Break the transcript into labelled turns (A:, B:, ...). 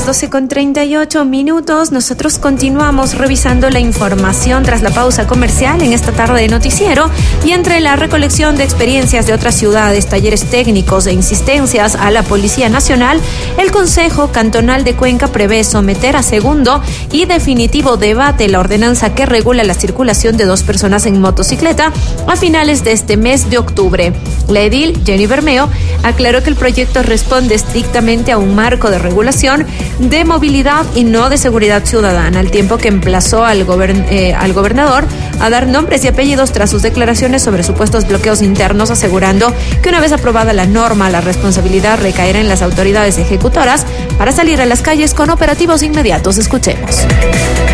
A: las 12:38. Nosotros continuamos revisando la información tras la pausa comercial en esta tarde de noticiero, y entre la recolección de experiencias de otras ciudades, talleres técnicos e insistencias a la Policía Nacional, el Consejo Cantonal de Cuenca prevé someter a segundo y definitivo debate la ordenanza que regula la circulación de 2 personas en motocicleta a finales de este mes de octubre. La edil Jenny Bermeo aclaró que el proyecto responde estrictamente a un marco de regulación de movilidad y no de seguridad ciudadana, al tiempo que emplazó al gobernador a dar nombres y apellidos tras sus declaraciones sobre supuestos bloqueos internos, asegurando que una vez aprobada la norma, la responsabilidad recaerá en las autoridades ejecutoras para salir a las calles con operativos inmediatos. Escuchemos.